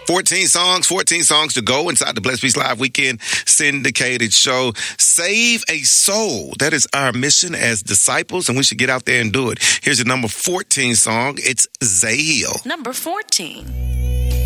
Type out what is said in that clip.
14 songs to go inside the Blessed Peace Live Weekend syndicated show. Save a soul. That is our mission as disciples, and we should get out there and do it. Here's your number 14 song. It's Zahil. Number 14.